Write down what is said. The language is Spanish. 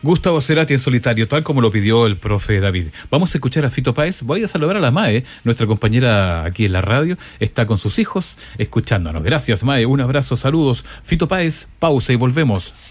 Gustavo Cerati en solitario, tal como lo pidió el profe David. Vamos a escuchar a Fito Páez. Voy a saludar a la Mae, nuestra compañera aquí en la radio. Está con sus hijos escuchándonos. Gracias, Mae. Un abrazo, saludos. Fito Páez, pausa y volvemos.